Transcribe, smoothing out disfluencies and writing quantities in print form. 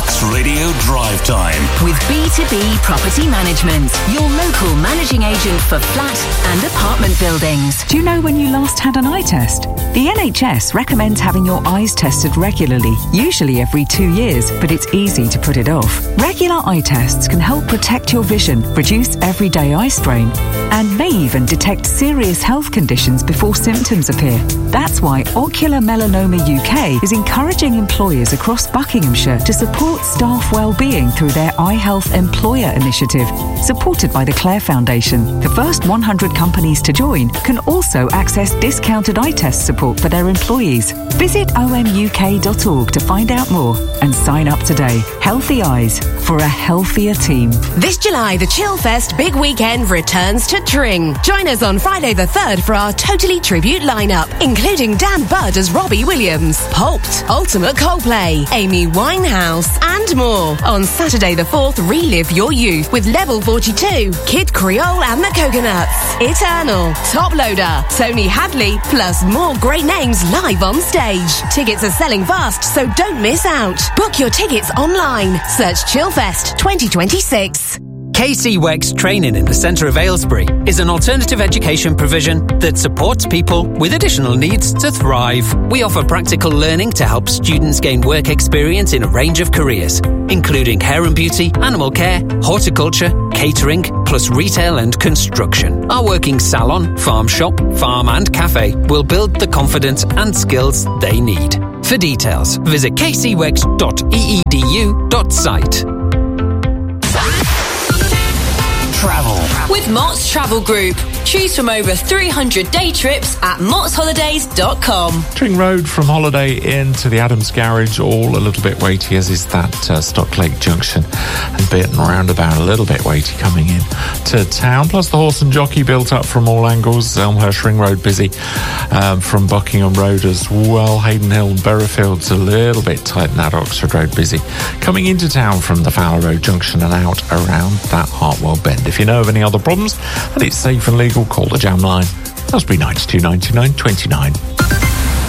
Cork's Radio Drive Time. With B2B Property Management, your local managing agent for flat and apartment buildings. Do you know when you last had an eye test? The NHS recommends having your eyes tested regularly, usually every 2 years, but it's easy to put it off. Regular eye tests can help protect your vision, reduce everyday eye strain, and may even detect serious health conditions before symptoms appear. That's why Ocular Melanoma UK is encouraging employers across Buckinghamshire to support staff well-being through their Eye Health Employer Initiative, supported by the Clare Foundation. The first 100 companies to join can also access discounted eye test support for their employees. Visit omuk.org to find out more and sign up today. Healthy eyes for a healthier team. This July, the Chillfest Big Weekend returns to Tring. Join us on Friday the 3rd for our Totally Tribute lineup, including Dan Budd as Robbie Williams, Holt, Ultimate Coldplay, Amy Winehouse, and more. On Saturday the 4th, relive your youth with Level 42, Kid Creole and the Coconuts, Eternal, Top Loader, Tony Hadley, plus more great names live on stage. Tickets are selling fast, so don't miss out. Book your tickets online. Search Chillfest 2026. KC Wex Training in the centre of Aylesbury is an alternative education provision that supports people with additional needs to thrive. We offer practical learning to help students gain work experience in a range of careers, including hair and beauty, animal care, horticulture, catering, plus retail and construction. Our working salon, farm shop, farm and cafe will build the confidence and skills they need. For details, visit kcwex.eedu.site. Travel. With Mott's Travel Group. Choose from over 300 day trips at mottsholidays.com. Tring Road from Holiday Inn to the Adams Garage, all a little bit weighty, as is that Stocklake Junction and Burton Roundabout, a little bit weighty coming in to town. Plus the Horse and Jockey built up from all angles. Elmhurst Ring Road busy from Buckingham Road as well. Hayden Hill and Burrowfield's a little bit tight, and that Oxford Road busy. Coming into town from the Fowler Road Junction and out around that Hartwell Bend. If you know of any other problems and it's safe and legal, call the Jam line. Osprey 92 99 29.